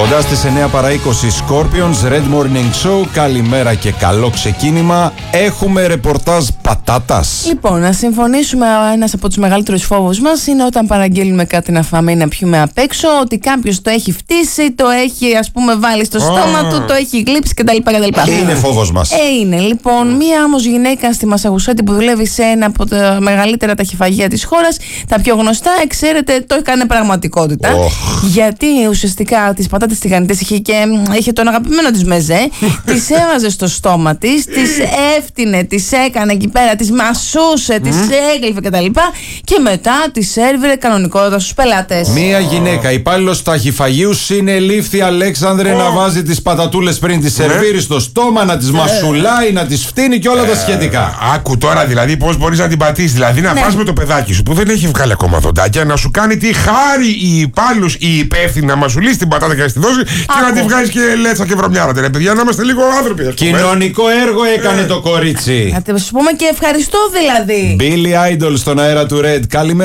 Κοντά στις 9 παρά 20 Scorpions, Red Morning Show. Καλημέρα και καλό ξεκίνημα. Έχουμε ρεπορτάζ πατάτας. Λοιπόν, να συμφωνήσουμε, ένας από τους μεγαλύτερους φόβους μας είναι όταν παραγγέλνουμε κάτι να φάμε ή να πιούμε απ' έξω, ότι κάποιος το έχει φτύσει, το έχει ας πούμε βάλει στο στόμα του, το έχει γλύψει κτλ. Είναι φόβος μας. Είναι. Λοιπόν, μία όμως γυναίκα στη Μασαγουσέτη που δουλεύει σε ένα από τα μεγαλύτερα ταχυφαγεία της χώρας, τα πιο γνωστά, ξέρετε, το έκανε πραγματικότητα. Γιατί ουσιαστικά τις πατάτες τηγανιτές είχε τον αγαπημένο της μεζέ, τις έβαζε στο στόμα της, τις έφτινε, τις έκανε εκεί πέρα, τις μασούσε, τις έγλυφε κτλ. Και μετά τις σέρβιρε κανονικότητα στους πελάτες. Μία γυναίκα, υπάλληλος ταχυφαγείου, συνελήφθη, Αλέξανδρε, να βάζει τις πατατούλες πριν τις σερβίρει στο στόμα, να τις μασουλάει, να τις φτύνει και όλα τα σχετικά. Άκου τώρα δηλαδή πώς μπορείς να την πατήσεις. Δηλαδή να πας με το παιδάκι σου που δεν έχει βγάλει ακόμα δοντάκια, να σου κάνει τη χάρη οι υπάλληλους, οι υπεύθυνοι να μασουλήσει την πατάτα και να τη δώσει και να τη βγάλεις και λέτσα και βρωμιάρα. Ρε παιδιά, να είμαστε λίγο άνθρωποι. Κοινωνικό έργο έκανε το κορίτσι. Να σου πούμε και ευχαριστώ δηλαδή. Billy Idol στον αέρα του Red. Καλημέρα.